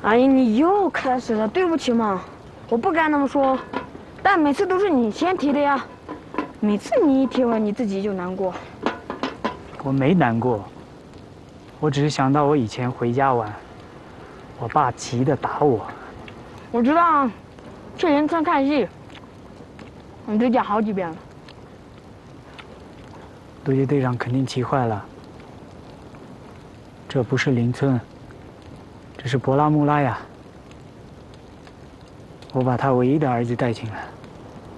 哎呀，你又开始了，对不起嘛，我不该那么说，但每次都是你先提的呀，每次你一提完你自己就难过。 我没难过，我只是想到我以前回家晚，我爸急得打我。 我知道啊，去邻村看戏，你都讲好几遍了。 陆杰队长肯定急坏了。这不是邻村，这是博拉穆拉呀。我把他唯一的儿子带进来。